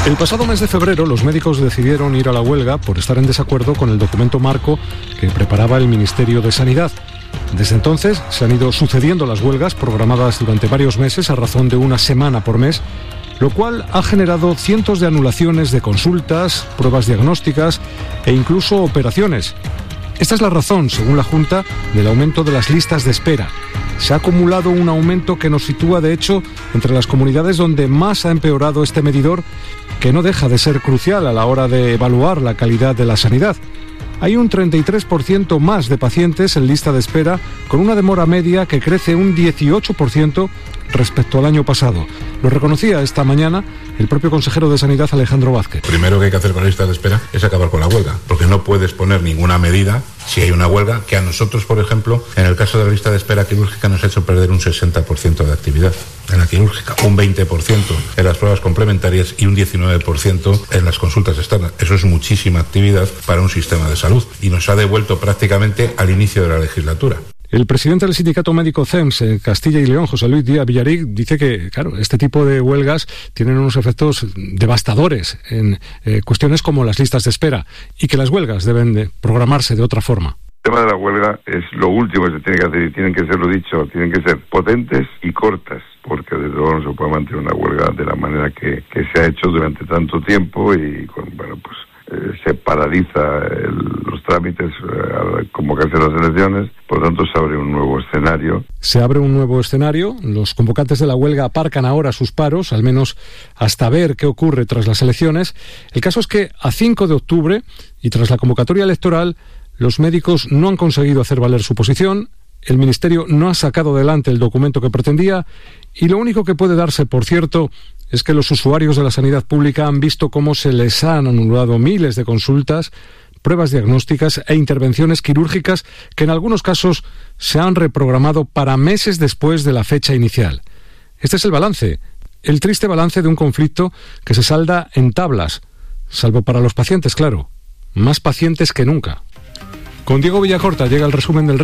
El pasado mes de febrero los médicos decidieron ir a la huelga por estar en desacuerdo con el documento marco que preparaba el Ministerio de Sanidad. Desde entonces se han ido sucediendo las huelgas programadas durante varios meses a razón de una semana por mes, lo cual ha generado cientos de anulaciones de consultas, pruebas diagnósticas e incluso operaciones. Esta es la razón, según la Junta, del aumento de las listas de espera. Se ha acumulado un aumento que nos sitúa, de hecho, entre las comunidades donde más ha empeorado este medidor, que no deja de ser crucial a la hora de evaluar la calidad de la sanidad. Hay un 33% más de pacientes en lista de espera, con una demora media que crece un 18% respecto al año pasado. Lo reconocía esta mañana el propio consejero de Sanidad, Alejandro Vázquez. Primero que hay que hacer con la lista de espera es acabar con la huelga, porque no puedes poner ninguna medida, si hay una huelga, que a nosotros, por ejemplo, en el caso de la lista de espera quirúrgica nos ha hecho perder un 60% de actividad en la quirúrgica, un 20% en las pruebas complementarias y un 19% en las consultas externas. Eso es muchísima actividad para un sistema de salud y nos ha devuelto prácticamente al inicio de la legislatura. El presidente del sindicato médico CEMS en Castilla y León, José Luis Díaz Villaric, dice que, claro, este tipo de huelgas tienen unos efectos devastadores en cuestiones como las listas de espera y que las huelgas deben de programarse de otra forma. El tema de la huelga es lo último que se tiene que hacer y tienen que ser, lo dicho, tienen que ser potentes y cortas, porque desde luego no se puede mantener una huelga de la manera que se ha hecho durante tanto tiempo y se paraliza los trámites al convocarse las elecciones, por lo tanto se abre un nuevo escenario. Se abre un nuevo escenario, los convocantes de la huelga aparcan ahora sus paros, al menos hasta ver qué ocurre tras las elecciones. El caso es que a 5 de octubre y tras la convocatoria electoral, los médicos no han conseguido hacer valer su posición, el Ministerio no ha sacado adelante el documento que pretendía y lo único que puede darse, por cierto, es que los usuarios de la sanidad pública han visto cómo se les han anulado miles de consultas, pruebas diagnósticas e intervenciones quirúrgicas que en algunos casos se han reprogramado para meses después de la fecha inicial. Este es el balance, el triste balance de un conflicto que se salda en tablas, salvo para los pacientes, claro, más pacientes que nunca. Con Diego Villacorta llega el resumen del